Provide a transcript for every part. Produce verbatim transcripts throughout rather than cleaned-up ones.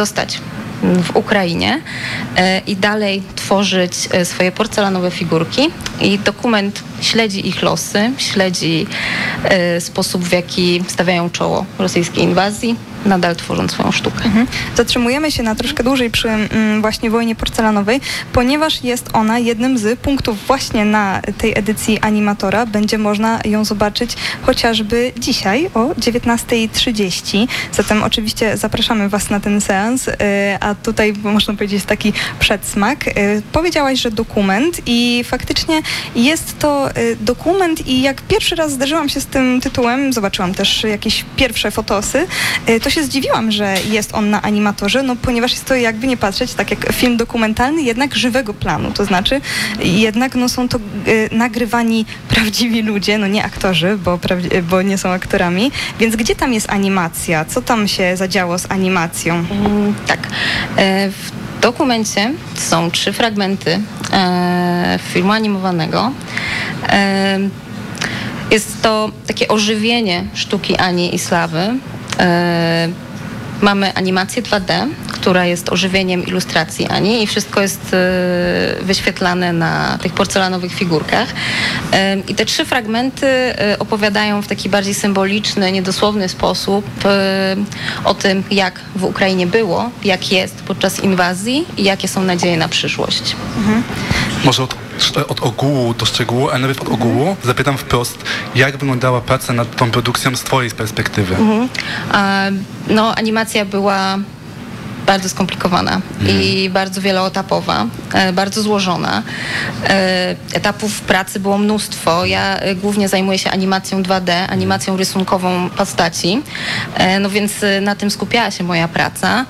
zostać w Ukrainie i dalej tworzyć swoje porcelanowe figurki. I dokument śledzi ich losy, śledzi sposób, w jaki stawiają czoło rosyjskiej inwazji, nadal tworząc swoją sztukę. Mhm. Zatrzymujemy się na troszkę dłużej przy mm, właśnie wojnie porcelanowej, ponieważ jest ona jednym z punktów właśnie na tej edycji Animatora. Będzie można ją zobaczyć chociażby dzisiaj o dziewiętnastej trzydzieści. Zatem oczywiście zapraszamy Was na ten seans, yy, a tutaj można powiedzieć taki przedsmak. Yy, powiedziałaś, że dokument i faktycznie jest to yy, dokument i jak pierwszy raz zderzyłam się z tym tytułem, zobaczyłam też jakieś pierwsze fotosy, yy, to się zdziwiłam, że jest on na Animatorze, no ponieważ jest to jakby nie patrzeć, tak jak film dokumentalny, jednak żywego planu, to znaczy jednak no, są to y, nagrywani prawdziwi ludzie, no nie aktorzy, bo, prawdzi- bo nie są aktorami, więc gdzie tam jest animacja? Co tam się zadziało z animacją? Mm, tak. E, w dokumencie są trzy fragmenty e, filmu animowanego. E, jest to takie ożywienie sztuki Ani i Sławy. E, mamy animację dwa D, która jest ożywieniem ilustracji Ani i wszystko jest e, wyświetlane na tych porcelanowych figurkach. E, I te trzy fragmenty e, opowiadają w taki bardziej symboliczny, niedosłowny sposób e, o tym, jak w Ukrainie było, jak jest podczas inwazji i jakie są nadzieje na przyszłość. Mhm. Może od, od ogółu do szczegółu, a nawet od ogółu zapytam wprost, jak wyglądała praca nad tą produkcją z Twojej perspektywy? Mhm. A, no, animacja była bardzo skomplikowana mm. i bardzo wieloetapowa, e, bardzo złożona. E, etapów pracy było mnóstwo. Ja e, głównie zajmuję się animacją dwa D, animacją rysunkową postaci, e, no więc e, na tym skupiała się moja praca.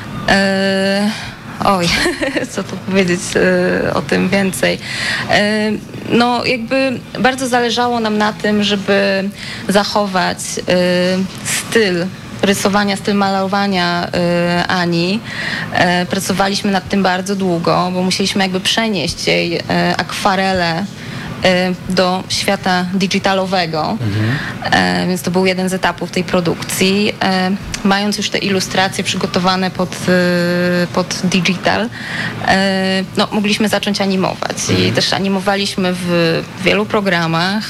E, Oj, co tu powiedzieć y, o tym więcej. Y, no jakby bardzo zależało nam na tym, żeby zachować y, styl rysowania, styl malowania y, Ani. Y, pracowaliśmy nad tym bardzo długo, bo musieliśmy jakby przenieść jej y, akwarele do świata digitalowego, mhm. więc to był jeden z etapów tej produkcji. Mając już te ilustracje przygotowane pod, pod digital, no, mogliśmy zacząć animować mhm. i też animowaliśmy w wielu programach.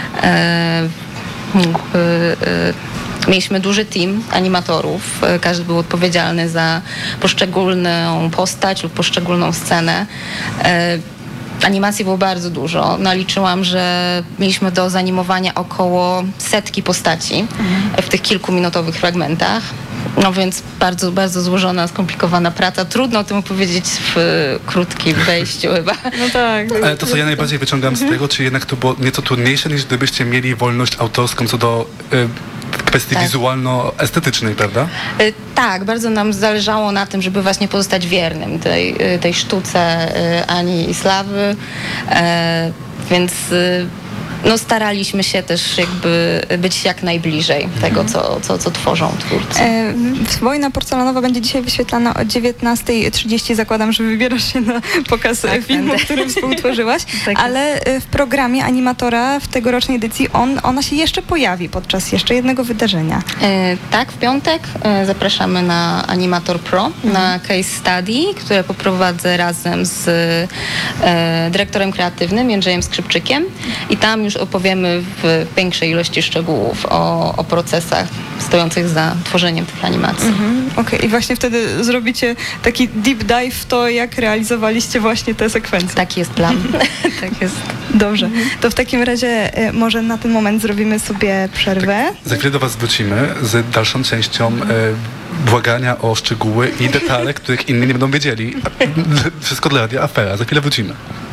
Mieliśmy duży team animatorów, każdy był odpowiedzialny za poszczególną postać lub poszczególną scenę. Animacji było bardzo dużo. Naliczyłam, że mieliśmy do zanimowania około setki postaci mhm. w tych kilkuminutowych fragmentach. No więc bardzo, bardzo złożona, skomplikowana praca. Trudno o tym opowiedzieć w krótkim wejściu chyba. No tak. Ale to, co ja najbardziej wyciągam z tego, czy jednak to było nieco trudniejsze, niż gdybyście mieli wolność autorską co do y, kwestii tak. wizualno-estetycznej, prawda? Y, tak, bardzo nam zależało na tym, żeby właśnie pozostać wiernym tej, tej sztuce y, Ani i Sławy, y, więc y, no staraliśmy się też jakby być jak najbliżej tego, co, co, co tworzą twórcy. E, Wojna porcelanowa będzie dzisiaj wyświetlana o dziewiętnastej trzydzieści. Zakładam, że wybierasz się na pokaz tak, filmu, będę. który współtworzyłaś, tak ale w programie Animatora w tegorocznej edycji on, ona się jeszcze pojawi podczas jeszcze jednego wydarzenia. E, tak, w piątek e, zapraszamy na Animator Pro, mhm. na case study, które poprowadzę razem z e, dyrektorem kreatywnym Jędrzejem Skrzypczykiem i tam już opowiemy w większej ilości szczegółów o, o procesach stojących za tworzeniem tych animacji. Mhm, Okej, okay. I właśnie wtedy zrobicie taki deep dive w to, jak realizowaliście właśnie te sekwencje. Taki jest plan. Tak jest. Dobrze. To w takim razie e, może na ten moment zrobimy sobie przerwę. Tak, za chwilę do Was wrócimy z dalszą częścią e, błagania o szczegóły i detale, których inni nie będą wiedzieli. Wszystko dla Radia Afera. Za chwilę wrócimy.